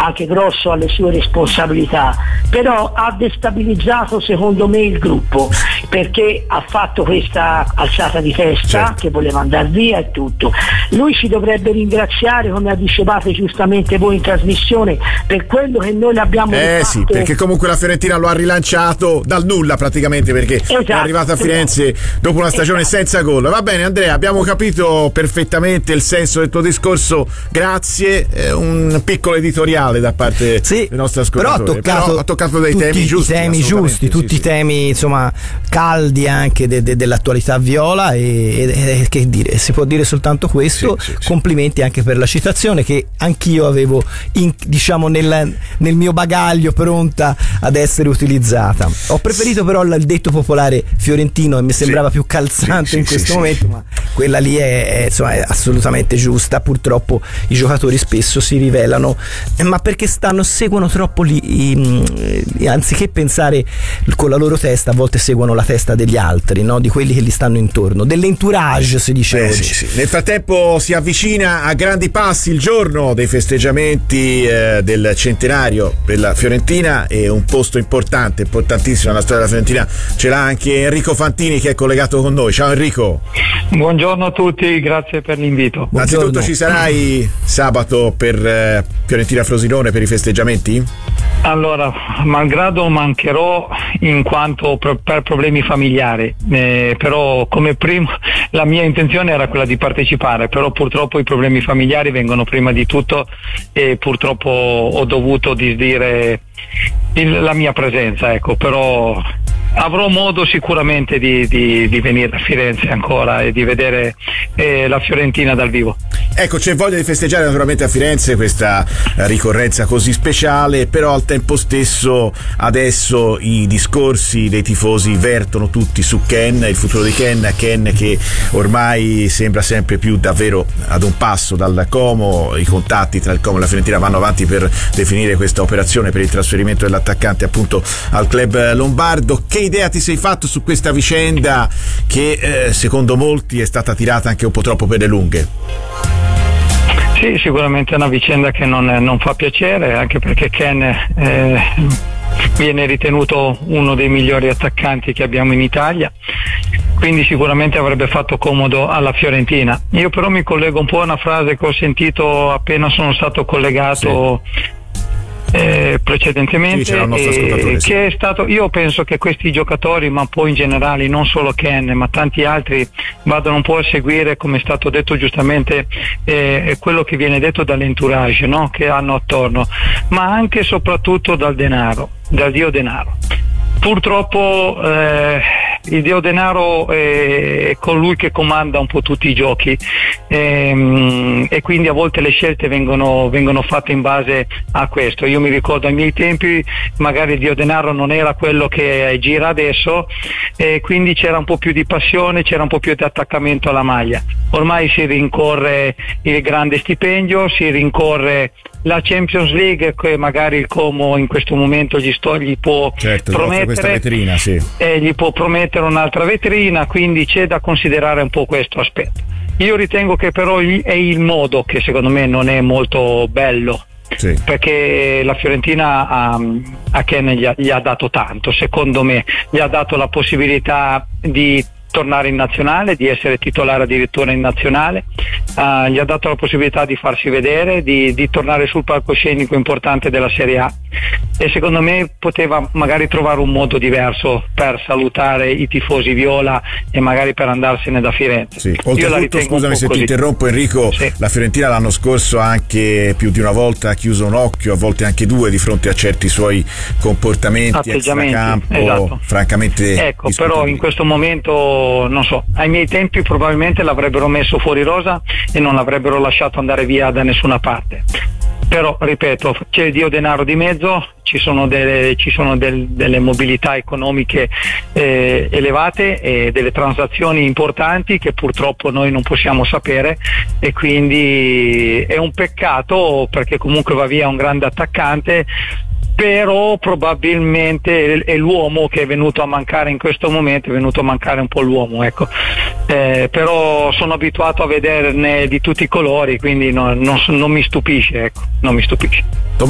anche grosso alle sue responsabilità, però ha destabilizzato secondo me il gruppo, perché ha fatto questa alzata di testa, certo, che voleva andare via e tutto. Lui ci dovrebbe ringraziare, come dicevate giustamente voi in trasmissione, per quello che noi l'abbiamo rifatto. Sì, perché comunque la Fiorentina lo ha rilanciato dal nulla praticamente, perché esatto, è arrivata a Firenze dopo una stagione senza gol. Va bene Andrea, abbiamo capito perfettamente il senso del tuo discorso, grazie. Un piccolo editoriale da parte del nostro ascoltatore, però ha toccato dei temi giusti, tutti i temi insomma caldi anche dell'attualità viola, e che dire, si può dire soltanto questo. Complimenti anche per la citazione che anch'io avevo diciamo nel mio bagaglio pronta ad essere utilizzata. Ho preferito però il detto popolare fiorentino e mi sembrava più calzante in questo momento, ma quella lì è assolutamente giusta. Purtroppo i giocatori spesso si rivelano, ma perché seguono troppo anziché pensare con la loro testa, a volte seguono la testa degli altri, no? Di quelli che gli stanno intorno, dell'entourage si dice oggi. Nel frattempo si avvicina a grandi passi il giorno dei festeggiamenti del centenario della Fiorentina, e un posto importantissimo nella storia della Fiorentina ce l'ha anche Enrico Fantini, che è collegato con noi. Ciao Enrico. Buongiorno a tutti, grazie per l'invito. Innanzitutto ci sarai sabato per Fiorentina Frosinone per i festeggiamenti? Allora, malgrado mancherò in quanto per problemi familiari, però come primo la mia intenzione era quella di partecipare, però purtroppo i problemi familiari vengono prima di tutto e purtroppo ho dovuto disdire la mia presenza, ecco, però avrò modo sicuramente di venire a Firenze ancora e di vedere la Fiorentina dal vivo. Ecco, c'è voglia di festeggiare naturalmente a Firenze questa ricorrenza così speciale, però al tempo stesso adesso i discorsi dei tifosi vertono tutti su Ken, il futuro di Ken che ormai sembra sempre più davvero ad un passo dal Como. I contatti tra il Como e la Fiorentina vanno avanti per definire questa operazione per il trasferimento dell'attaccante appunto al club lombardo. Che idea ti sei fatto su questa vicenda che secondo molti è stata tirata anche un po' troppo per le lunghe? Sì, sicuramente è una vicenda che non fa piacere, anche perché Ken viene ritenuto uno dei migliori attaccanti che abbiamo in Italia, quindi sicuramente avrebbe fatto comodo alla Fiorentina. Io però mi collego un po' a una frase che ho sentito appena sono stato collegato precedentemente, che è stato, io penso che questi giocatori, ma poi in generale non solo Ken ma tanti altri, vadano un po' a seguire, come è stato detto giustamente, quello che viene detto dall'entourage, no? Che hanno attorno, ma anche e soprattutto dal denaro, dal dio denaro. Purtroppo il dio denaro è colui che comanda un po' tutti i giochi, e quindi a volte le scelte vengono fatte in base a questo. Io mi ricordo ai miei tempi magari il dio denaro non era quello che gira adesso, e quindi c'era un po' più di passione, c'era un po' più di attaccamento alla maglia. Ormai si rincorre il grande stipendio, si rincorre la Champions League, che magari il Como in questo momento gli può promettere questa vetrina, gli può promettere un'altra vetrina, quindi c'è da considerare un po' questo aspetto. Io ritengo che però è il modo che secondo me non è molto bello, perché la Fiorentina a Ken gli ha dato tanto, secondo me gli ha dato la possibilità di tornare in nazionale, di essere titolare addirittura in nazionale, gli ha dato la possibilità di farsi vedere, di tornare sul palcoscenico importante della Serie A, e secondo me poteva magari trovare un modo diverso per salutare i tifosi viola e magari per andarsene da Firenze. Oltretutto, scusami se ti interrompo Enrico, la Fiorentina l'anno scorso anche più di una volta ha chiuso un occhio, a volte anche due, di fronte a certi suoi comportamenti extracampo, francamente però in questo momento non so, ai miei tempi probabilmente l'avrebbero messo fuori rosa e non l'avrebbero lasciato andare via da nessuna parte. Però ripeto, c'è il dio denaro di mezzo, ci sono delle mobilità economiche elevate e delle transazioni importanti che purtroppo noi non possiamo sapere, e quindi è un peccato, perché comunque va via un grande attaccante, però probabilmente è l'uomo che è venuto a mancare in questo momento, è venuto a mancare un po' l'uomo, ecco. Però sono abituato a vederne di tutti i colori, quindi non mi stupisce, ecco, non mi stupisce.